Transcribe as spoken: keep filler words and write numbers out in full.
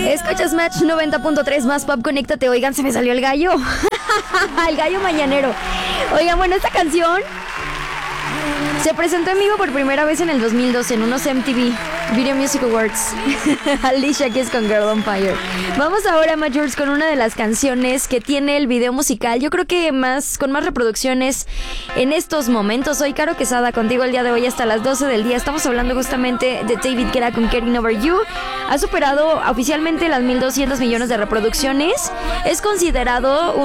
Escuchas Match noventa punto tres más Pop, conéctate. Oigan, se me salió el gallo. El gallo mañanero. Oigan, bueno, esta canción se presentó en vivo por primera vez en el dos mil doce en unos M T V Video Music Awards. Alicia Keys con Girl on Fire. Vamos ahora, Majors, con una de las canciones que tiene el video musical, yo creo que más con más reproducciones en estos momentos. Soy Caro Quesada, contigo el día de hoy hasta las doce del día. Estamos hablando justamente de David Guetta con Getting Over You. Ha superado oficialmente las mil doscientos millones de reproducciones. Es considerado un